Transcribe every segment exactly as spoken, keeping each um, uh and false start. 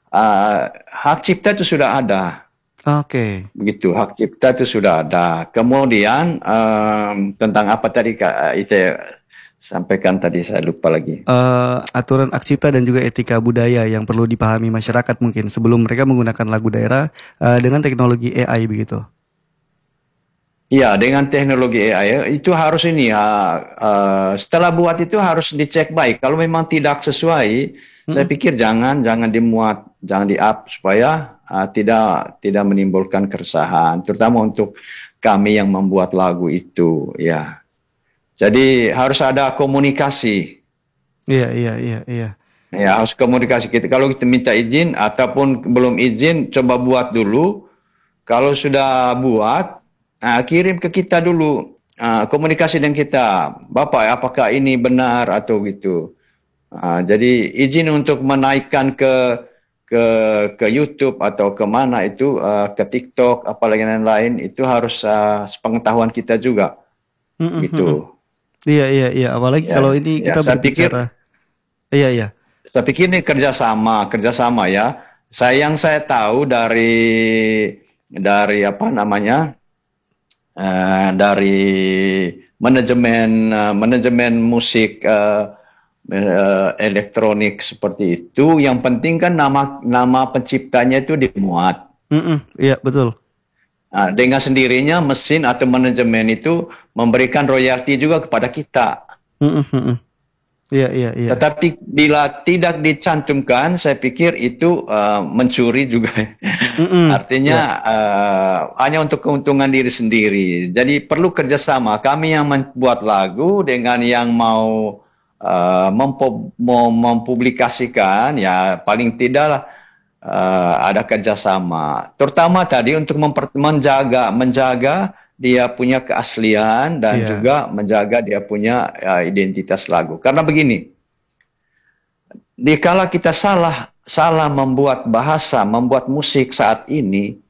uh, hak cipta itu sudah ada. Oke. Begitu, hak cipta itu sudah ada. Kemudian um, tentang apa tadi Kak itu sampaikan tadi saya lupa lagi. Eh, aturan hak cipta dan juga etika budaya yang perlu dipahami masyarakat mungkin sebelum mereka menggunakan lagu daerah eh, dengan teknologi A I begitu. Iya, dengan teknologi A I itu harus ini ya. Uh, setelah buat itu harus dicek baik. Kalau memang tidak sesuai, saya Mm-mm. pikir jangan jangan dimuat, jangan di-up supaya uh, tidak tidak menimbulkan keresahan, terutama untuk kami yang membuat lagu itu. Ya, jadi harus ada komunikasi. Iya, iya, iya, iya. Ya, harus komunikasi kita. Kalau kita minta izin ataupun belum izin, coba buat dulu. Kalau sudah buat, ah, kirim ke kita dulu. Ah, komunikasi dengan kita. Bapak, apakah ini benar atau gitu. Ah, jadi izin untuk menaikkan ke ke ke YouTube atau ke mana itu, ah, ke TikTok, apalagi lain-lain, itu harus ah, sepengetahuan kita juga. Mm-mm, mm-mm. Gitu. Iya, iya, iya. Apalagi Ya, kalau ini ya. kita Saya berbicara. pikir Iya, iya. Saya pikir ini kerjasama, kerjasama ya. Saya yang saya tahu dari dari apa namanya eh, dari manajemen eh, manajemen musik eh, eh, elektronik seperti itu. Yang penting kan nama nama penciptanya itu dimuat. Mm-mm. Iya, betul. Nah, dengan sendirinya mesin atau manajemen itu memberikan royalti juga kepada kita. Mm-mm, mm-mm. Iya, iya, iya. Tetapi bila tidak dicantumkan, saya pikir itu uh, mencuri juga. Mm-mm. Artinya Iya. uh, hanya untuk keuntungan diri sendiri. Jadi perlu kerjasama. Kami yang membuat lagu dengan yang mau uh, mempo- mau mempublikasikan, ya paling tidak uh, ada kerjasama. Terutama tadi untuk memper- menjaga menjaga dia punya keaslian dan Iya. juga menjaga dia punya uh, identitas lagu. Karena begini, dikala kita salah salah membuat bahasa, membuat musik saat ini,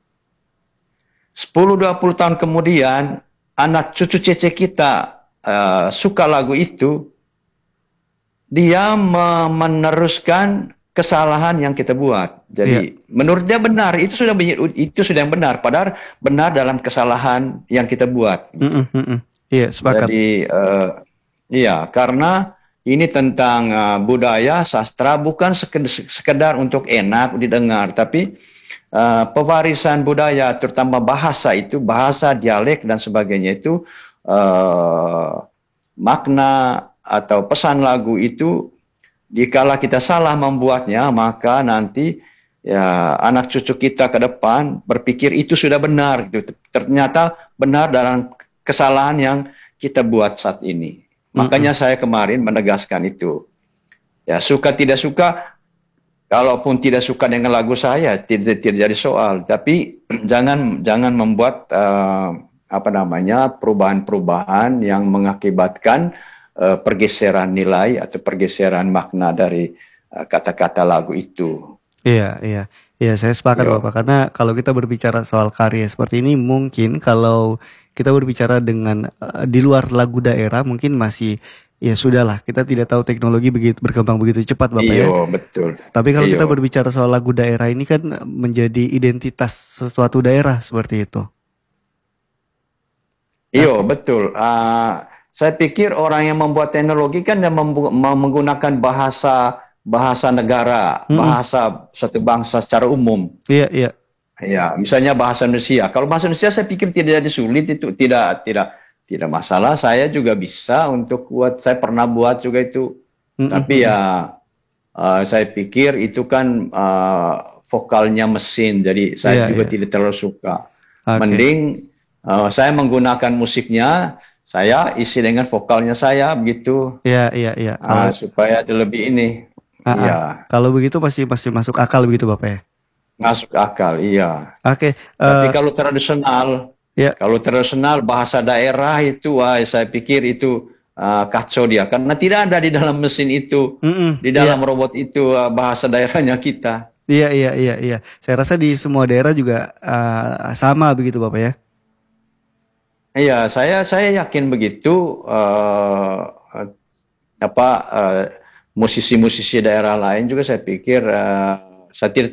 sepuluh dua puluh tahun kemudian anak cucu cece kita uh, suka lagu itu, dia me- meneruskan kesalahan yang kita buat. Iya. Jadi menurut dia benar, itu sudah itu sudah yang benar, padahal benar dalam kesalahan yang kita buat. Mm-mm, mm-mm. Iya, sepakat. Jadi uh, iya, karena ini tentang uh, budaya, sastra, bukan sekedar untuk enak didengar, tapi uh, pewarisan budaya, terutama bahasa itu, bahasa, dialek, dan sebagainya itu, uh, makna atau pesan lagu itu, dikala kita salah membuatnya, maka nanti ya anak cucu kita ke depan berpikir itu sudah benar, gitu. Ternyata benar dalam kesalahan yang kita buat saat ini. Mm-mm. Makanya saya kemarin menegaskan itu. Ya, suka tidak suka, kalaupun tidak suka dengan lagu saya, tidak tidak jadi soal. Tapi jangan jangan membuat uh, apa namanya perubahan-perubahan yang mengakibatkan uh, pergeseran nilai atau pergeseran makna dari uh, kata-kata lagu itu. Iya, iya. Iya, saya sepakat Yo. Bapak. Karena kalau kita berbicara soal karya seperti ini, mungkin kalau kita berbicara dengan eh, di luar lagu daerah, mungkin masih ya sudahlah. Kita tidak tahu teknologi begitu berkembang begitu cepat, Bapak ya. Iyo, betul. Tapi kalau Iyo. kita berbicara soal lagu daerah ini kan menjadi identitas sesuatu daerah seperti itu. Iyo, Oke. betul. Uh, saya pikir orang yang membuat teknologi kan yang membu- menggunakan bahasa bahasa negara, Mm-mm. bahasa satu bangsa secara umum. Iya, iya. Ya, misalnya bahasa Indonesia. Kalau bahasa Indonesia saya pikir tidak jadi sulit itu, tidak tidak tidak masalah. Saya juga bisa untuk buat. Saya pernah buat juga itu. Mm-mm, Tapi mm-mm. ya uh, saya pikir itu kan uh, vokalnya mesin, jadi saya Iya, juga iya. tidak terlalu suka. Oke. Mending uh, saya menggunakan musiknya, saya isi dengan vokalnya saya begitu, Iya, iya, iya. Kalau uh, supaya lebih ini. ah, ah. Iya, Kalau begitu pasti masih masuk akal begitu Bapak ya. masuk akal. Iya. Oke, Tapi eh kalau tradisional, ya. kalau tradisional bahasa daerah itu, wah saya pikir itu uh, kacau dia, karena tidak ada di dalam mesin itu, Mm-mm, di iya. dalam robot itu uh, bahasa daerahnya kita. Iya, iya, iya, iya. Saya rasa di semua daerah juga eh, sama begitu Bapak ya. Iya, saya saya yakin begitu. Uh, apa uh, musisi-musisi daerah lain juga saya pikir uh, saya tidak